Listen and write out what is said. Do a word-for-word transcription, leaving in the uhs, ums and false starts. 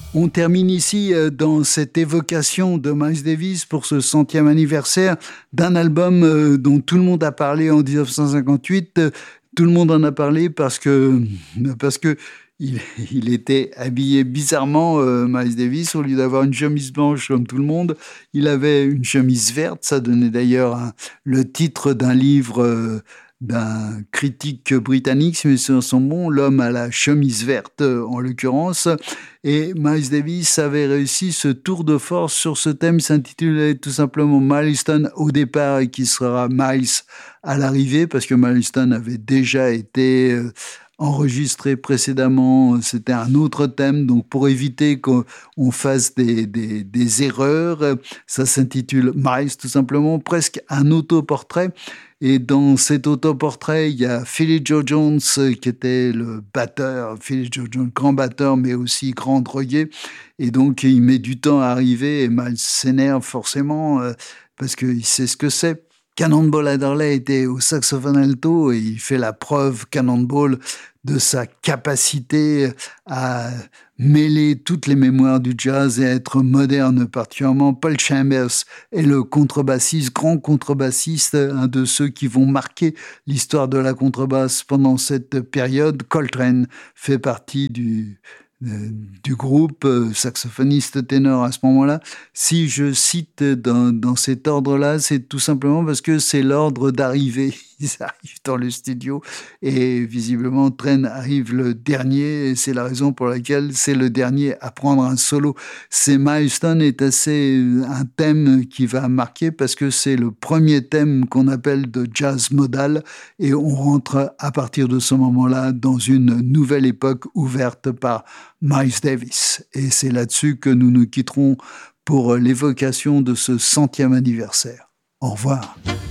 On termine ici euh, dans cette évocation de Miles Davis pour ce centième anniversaire d'un album euh, dont tout le monde a parlé en dix-neuf cent cinquante-huit. Euh, tout le monde en a parlé parce que parce que il, il était habillé bizarrement, euh, Miles Davis. Au lieu d'avoir une chemise blanche comme tout le monde, il avait une chemise verte. Ça donnait d'ailleurs un- le titre d'un livre euh, d'un critique britannique, si mes souvenirs sont bons, L'homme à la chemise verte, euh, en l'occurrence. Et Miles Davis avait réussi ce tour de force sur ce thème. Il s'intitulait tout simplement Milestone au départ et qui sera Miles à l'arrivée, parce que Milestone avait déjà été euh, enregistré précédemment. C'était un autre thème, donc pour éviter qu'on on fasse des, des, des erreurs, euh, ça s'intitule Miles tout simplement, presque un autoportrait. Et dans cet autoportrait, il y a Philly Joe Jones euh, qui était le batteur, Philly Joe Jones, grand batteur, mais aussi grand drogué. Et donc, il met du temps à arriver et Miles s'énerve forcément euh, parce qu'il sait ce que c'est. Cannonball Adderley était au saxophone alto et il fait la preuve, Cannonball, de sa capacité à mêler toutes les mémoires du jazz et à être moderne particulièrement. Paul Chambers est le contrebassiste, grand contrebassiste, un de ceux qui vont marquer l'histoire de la contrebasse pendant cette période. Coltrane fait partie du, euh, du groupe, euh, saxophoniste ténor à ce moment-là. Si je cite dans, dans cet ordre-là, c'est tout simplement parce que c'est l'ordre d'arrivée. Ils arrivent dans le studio et visiblement Train arrive le dernier et c'est la raison pour laquelle c'est le dernier à prendre un solo. C'est Milestone est assez un thème qui va marquer parce que c'est le premier thème qu'on appelle de jazz modal et on rentre à partir de ce moment-là dans une nouvelle époque ouverte par Miles Davis. Et c'est là-dessus que nous nous quitterons pour l'évocation de ce centième anniversaire. Au revoir.